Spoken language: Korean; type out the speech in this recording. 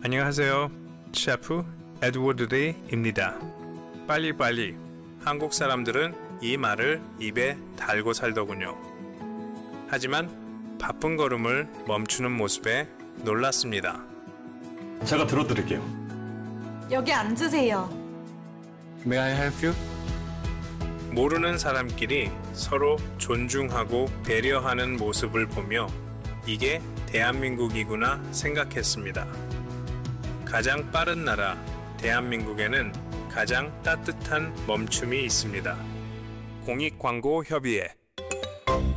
안녕하세요. 셰프 에드워드 리입니다. 빨리빨리. 한국 사람들은 이 말을 입에 달고 살더군요. 하지만 바쁜 걸음을 멈추는 모습에 놀랐습니다. 제가 들어드릴게요. 여기 앉으세요. May I help you? 모르는 사람끼리 서로 존중하고 배려하는 모습을 보며 이게 대한민국이구나 생각했습니다. 가장 빠른 나라 대한민국에는 가장 따뜻한 멈춤이 있습니다. 공익광고협의회